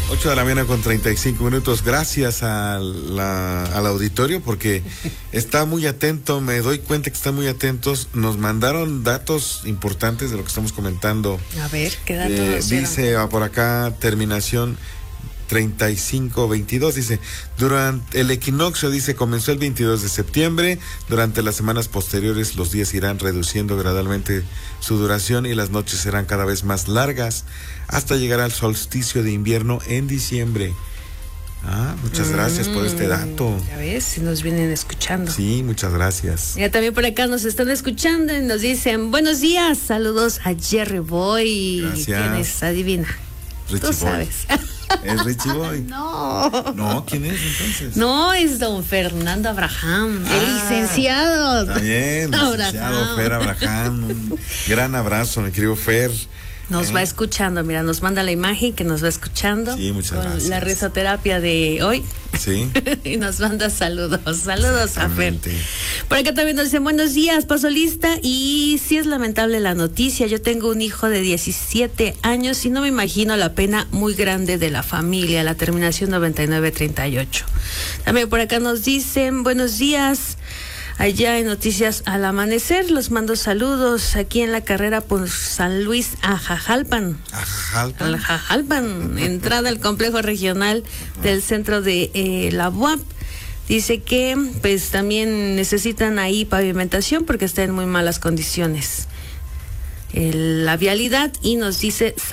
8 de la mañana con 35 minutos. Gracias al auditorio porque está muy atento, me doy cuenta que están muy atentos. Nos mandaron datos importantes de lo que estamos comentando. A ver, ¿qué datos? Dice por acá, terminación 35-22, dice, durante el equinoccio, dice, comenzó el 22 de septiembre, durante las semanas posteriores los días irán reduciendo gradualmente su duración y las noches serán cada vez más largas hasta llegar al solsticio de invierno en diciembre. Muchas gracias por este dato. Ya ves, si nos vienen escuchando. Sí, muchas gracias. Ya también por acá nos están escuchando y nos dicen, buenos días, saludos a Jerry Boy. Gracias. ¿Quién es? Adivina. Richie Tú sabes. ¿Es Richie Boy? No, ¿quién es entonces? No, es don Fernando Abraham, el licenciado. Está bien, licenciado Fer Abraham. Un gran abrazo, mi querido Fer. Nos va escuchando, mira, nos manda la imagen que nos va escuchando. Sí, muchas gracias. Con la risoterapia de hoy. Sí. Y nos manda saludos a Fer. Por acá también nos dicen, buenos días, paso lista. Y sí es lamentable la noticia. Yo tengo un hijo de 17 años y no me imagino la pena muy grande de la familia. La terminación 9938. También por acá nos dicen, buenos días. Allá en Noticias al Amanecer, los mando saludos aquí en la carrera por San Luis Ajajalpan. Ajajalpan, entrada al complejo regional del centro de la UAP. Dice que pues también necesitan ahí pavimentación porque está en muy malas condiciones la vialidad y nos dice